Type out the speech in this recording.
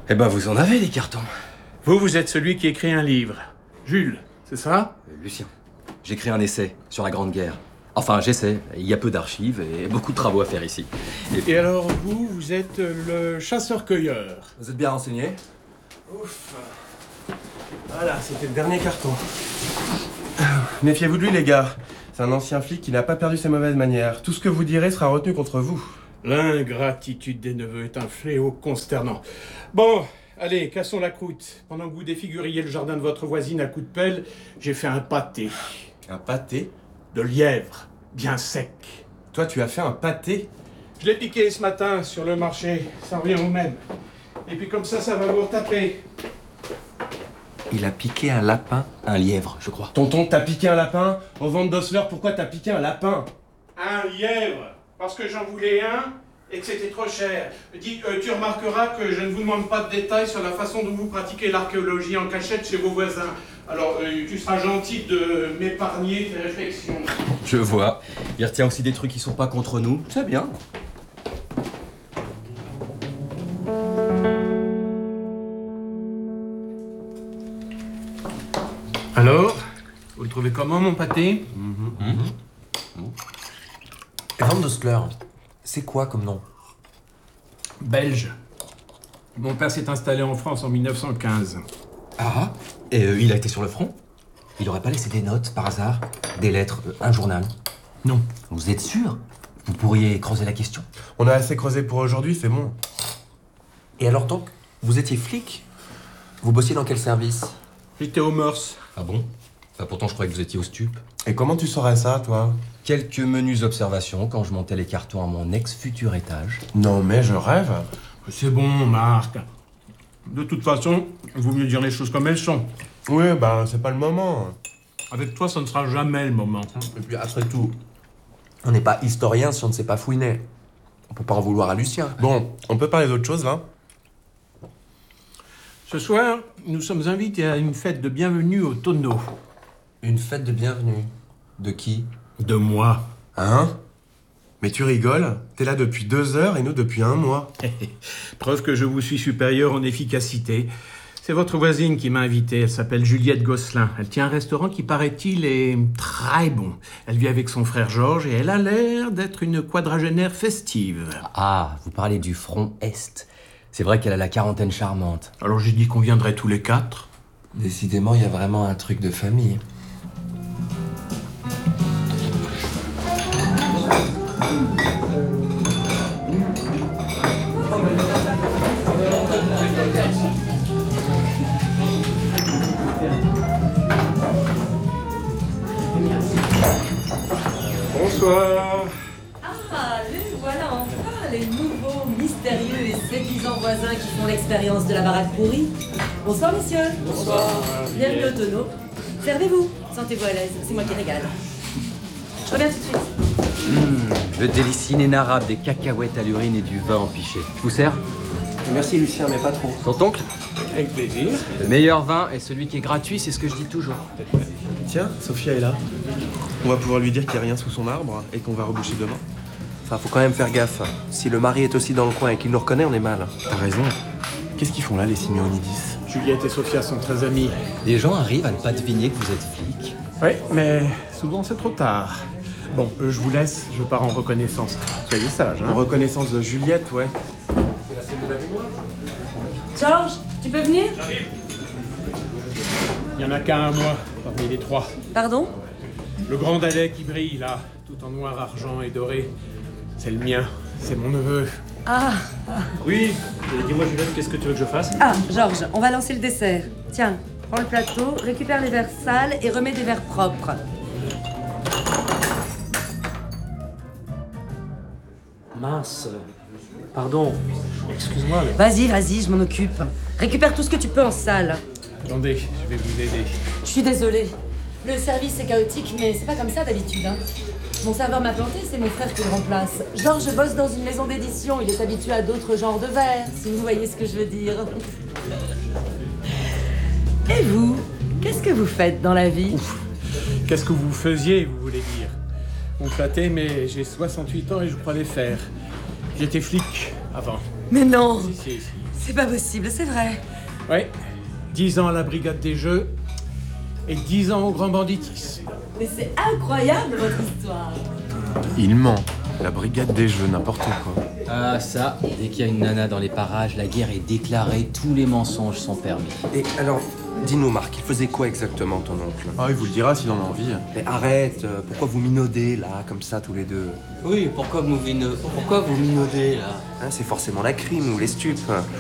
Eh ben, vous en avez, des cartons. Vous êtes celui qui écrit un livre. Jules, c'est ça? Lucien, j'écris un essai sur la Grande Guerre. Enfin, j'essaie. Il y a peu d'archives et beaucoup de travaux à faire ici. Et alors, vous êtes le chasseur-cueilleur. Vous êtes bien renseigné? Ouf. Voilà, c'était le dernier carton. Méfiez-vous de lui, les gars. C'est un ancien flic qui n'a pas perdu ses mauvaises manières. Tout ce que vous direz sera retenu contre vous. L'ingratitude des neveux est un fléau consternant. Bon, allez, cassons la croûte. Pendant que vous défiguriez le jardin de votre voisine à coups de pelle, j'ai fait un pâté. Un pâté? De lièvre, bien sec. Toi, tu as fait un pâté? Je l'ai piqué ce matin sur le marché, ça revient au même. Et puis comme ça va vous retaper. Il a piqué un lapin, un lièvre, je crois. Tonton, t'as piqué un lapin? Au ventre d'Osler, pourquoi t'as piqué un lapin? Un lièvre, parce que j'en voulais un et que c'était trop cher. Dis, tu remarqueras que je ne vous demande pas de détails sur la façon dont vous pratiquez l'archéologie en cachette chez vos voisins. Alors, tu seras gentil de m'épargner tes réflexions. Je vois. Il retient aussi des trucs qui sont pas contre nous. C'est bien. Alors, vous le trouvez comment, mon pâté? Van Dostler, c'est quoi comme nom? Belge. Mon père s'est installé en France en 1915. Ah, et il a été sur le front? Il aurait pas laissé des notes, par hasard? Des lettres, un journal? Non. Vous êtes sûr? Vous pourriez creuser la question? On a assez creusé pour aujourd'hui, c'est bon. Et alors donc, vous étiez flic? Vous bossiez dans quel service? J'étais aux mœurs. Ah bon? Bah pourtant, je croyais que vous étiez au stup. Et comment tu saurais ça, toi? Quelques menues observations quand je montais les cartons à mon ex-futur étage. Non, mais je rêve. C'est bon, Marc. De toute façon, il vaut mieux dire les choses comme elles sont. Oui, bah, c'est pas le moment. Avec toi, ça ne sera jamais le moment. Et puis après tout, on n'est pas historien si on ne sait pas fouiner. On peut pas en vouloir à Lucien. Bon, on peut parler d'autre chose, là? Ce soir, nous sommes invités à une fête de bienvenue au tonneau. Une fête de bienvenue. De qui? De moi. Hein? Mais tu rigoles? T'es là depuis 2 heures et nous depuis 1 mois. Preuve que je vous suis supérieur en efficacité. C'est votre voisine qui m'a invité. Elle s'appelle Juliette Gosselin. Elle tient un restaurant qui, paraît-il, est très bon. Elle vit avec son frère Georges et elle a l'air d'être une quadragénaire festive. Ah, vous parlez du front Est. C'est vrai qu'elle a la quarantaine charmante. Alors j'ai dit qu'on viendrait tous les 4. Décidément, il y a vraiment un truc de famille. Bonsoir. Ah, les voilà enfin, les nouveaux, mystérieux et séduisants voisins qui font l'expérience de la baraque pourrie. Bonsoir, messieurs. Bonsoir. Bienvenue au tonneau. Servez-vous, sentez-vous à l'aise, c'est moi qui régale. Je reviens tout de suite. Le délice inénarrable des cacahuètes à l'urine et du vin empiché. Je vous sers? Merci Lucien, mais pas trop. Ton oncle? Avec plaisir. Le meilleur vin est celui qui est gratuit, c'est ce que je dis toujours. Tiens, Sophia est là. On va pouvoir lui dire qu'il n'y a rien sous son arbre et qu'on va reboucher demain. Enfin, faut quand même faire gaffe. Si le mari est aussi dans le coin et qu'il nous reconnaît, on est mal. T'as raison. Qu'est-ce qu'ils font là, les Simeonidis? Juliette et Sophia sont très amies. Les gens arrivent à ne pas deviner que vous êtes flic. Oui, mais souvent c'est trop tard. Bon, je vous laisse, je pars en reconnaissance. Soyez sage, En hein. reconnaissance de Juliette, ouais. Georges, tu peux venir? Il n'y en a qu'un à moi, parmi les 3. Pardon? Le grand dahlia qui brille, là, tout en noir, argent et doré. C'est le mien, c'est mon neveu. Ah, Oui, dis-moi Juliette, qu'est-ce que tu veux que je fasse? ah, Georges, on va lancer le dessert. Tiens, prends le plateau, récupère les verres sales et remets des verres propres. Mince, pardon, excuse-moi, mais... Vas-y, je m'en occupe. Récupère tout ce que tu peux en salle. Attendez, je vais vous aider. Je suis désolée. Le service est chaotique, mais c'est pas comme ça d'habitude, hein. Mon serveur m'a planté, c'est mon frère qui le remplace. Georges bosse dans une maison d'édition, il est habitué à d'autres genres de verres, si vous voyez ce que je veux dire. Et vous, qu'est-ce que vous faites dans la vie? Qu'est-ce que vous faisiez, vous voulez dire? Vous me flattez, mais j'ai 68 ans et je crois les faire. J'étais flic avant. Mais non, Si. c'est pas possible, c'est vrai. Ouais. 10 ans à la brigade des jeux et 10 ans au grand banditisme. Mais c'est incroyable votre histoire. Il ment. La brigade des jeux, n'importe quoi. Ah ça, dès qu'il y a une nana dans les parages, la guerre est déclarée, tous les mensonges sont permis. Et alors, dis-nous Marc, il faisait quoi exactement ton oncle? Ah, il vous le dira s'il en a envie. Mais arrête, pourquoi vous minaudez là, comme ça tous les deux? Oui, pourquoi vous minaudez là? Hein, c'est forcément la crime ou les stupes.